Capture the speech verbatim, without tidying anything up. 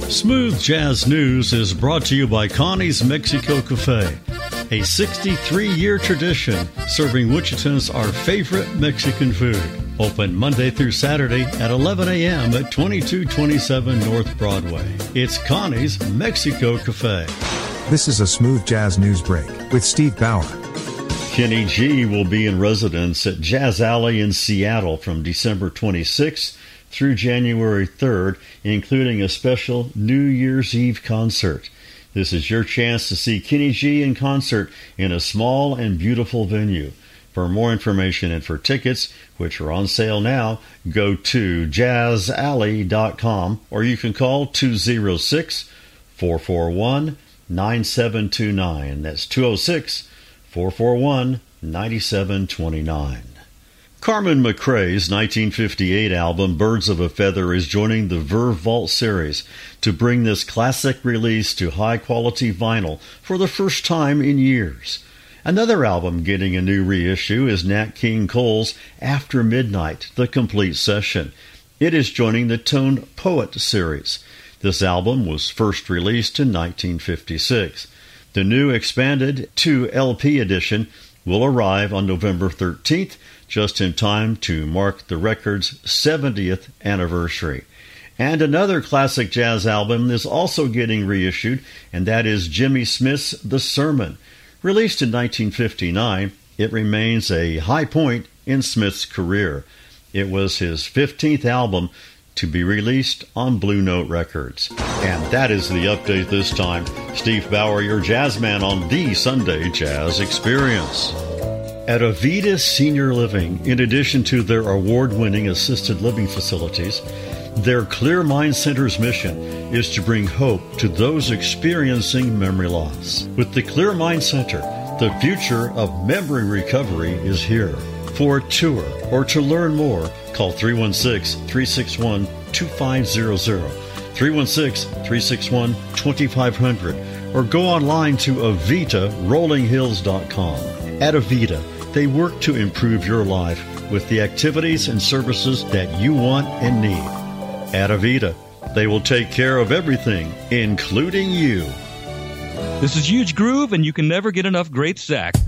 Smooth Jazz News is brought to you by Connie's Mexico Cafe, a sixty-three-year tradition serving Wichitans our favorite Mexican food. Open Monday through Saturday at eleven a.m. at twenty-two twenty-seven North Broadway. It's Connie's Mexico Cafe. This is a Smooth Jazz News Break with Steve Bauer. Kenny G will be in residence at Jazz Alley in Seattle from December twenty-sixth through January third, including a special New Year's Eve concert. This is your chance to see Kenny G in concert in a small and beautiful venue. For more information and for tickets, which are on sale now, go to jazz alley dot com or you can call two oh six, four four one, nine seven two nine. That's two oh six, four four one, nine seven two nine. Carmen McRae's nineteen fifty-eight album Birds of a Feather is joining the Verve Vault series to bring this classic release to high-quality vinyl for the first time in years. Another album getting a new reissue is Nat King Cole's After Midnight, The Complete Session. It is joining the Tone Poet series. This album was first released in nineteen fifty-six. The new expanded two L P edition will arrive on November thirteenth, just in time to mark the record's seventieth anniversary. And another classic jazz album is also getting reissued, and that is Jimmy Smith's The Sermon. Released in nineteen fifty-nine, it remains a high point in Smith's career. It was his fifteenth album to be released on Blue Note Records. And that is the update this time. Steve Bauer, your jazz man on the Sunday Jazz Experience. At Avita Senior Living, in addition to their award-winning assisted living facilities, their Clear Mind Center's mission is to bring hope to those experiencing memory loss. With the Clear Mind Center, the future of memory recovery is here. For a tour or to learn more, call three one six, three six one, two five zero zero, three one six, three six one, two five zero zero, or go online to avita rolling hills dot com. At Avita, they work to improve your life with the activities and services that you want and need. At Avita, they will take care of everything, including you. This is Huge Groove, and you can never get enough great sax.